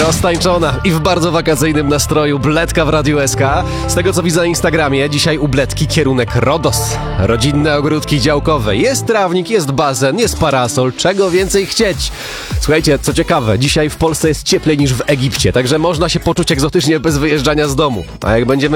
Roztańczona i w bardzo wakacyjnym nastroju Bledka w Radiu SK. Z tego co widzę na Instagramie, dzisiaj u Bledki kierunek Rodos. Rodzinne ogródki działkowe. Jest trawnik, jest basen, jest parasol. Czego więcej chcieć? Słuchajcie, co ciekawe, dzisiaj w Polsce jest cieplej niż w Egipcie, także można się poczuć egzotycznie bez wyjeżdżania z domu. A jak będziemy